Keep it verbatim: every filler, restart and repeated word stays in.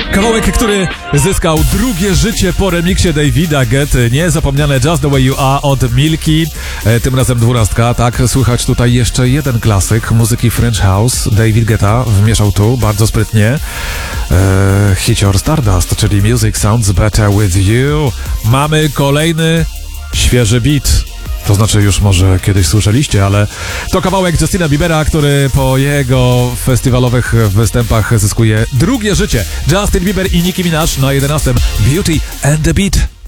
Kawałek, który zyskał drugie życie po remiksie Davida Guetty. Niezapomniane Just the Way You Are od Milki. E, tym razem dwunastka. Tak, słychać tutaj jeszcze jeden klasyk muzyki French House. David Guetta wmieszał tu bardzo sprytnie. E, Hicior Stardust, czyli Music Sounds Better With You. Mamy kolejny świeży beat. To znaczy już może kiedyś słyszeliście, ale to kawałek Justina Biebera, który po jego festiwalowych występach zyskuje drugie życie. Justin Bieber i Nicki Minaj na jedenastym Beauty and the Beat.